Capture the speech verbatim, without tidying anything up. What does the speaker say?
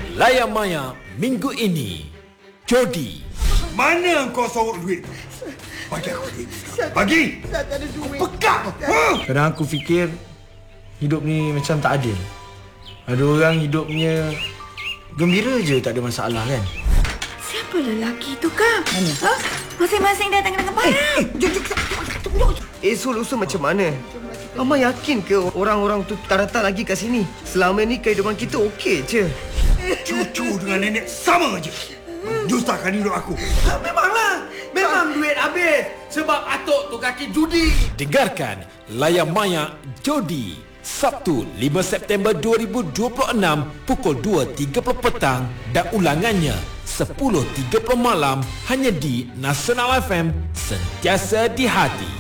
Layar Maya minggu ini. Jodi. Mana kau sorok duit? Bagi aku duit. Bagi. Saya tak ada duit. Pegang. Kadang aku fikir hidup ni macam tak adil. Ada orang hidupnya gembira je, tak ada masalah kan? Siapa lelaki tu, Kak? Mana? Ha? Masing-masing datang dengan parang. Eh, jom, jom, jom, jom. Eh, Sul-usul macam mana? Mama yakin ke orang-orang tu tak datang lagi kat sini? Selama ni kehidupan kita okey je. Cucu dengan nenek sama je. Menyusahkan hidup aku. Memanglah. Memang duit habis. Sebab atuk tu kaki judi. Dengarkan Layar Maya Jodi. Sabtu lima September dua ribu dua puluh enam pukul dua tiga puluh petang dan ulangannya sepuluh tiga puluh malam hanya di Nasional F M, sentiasa di hati.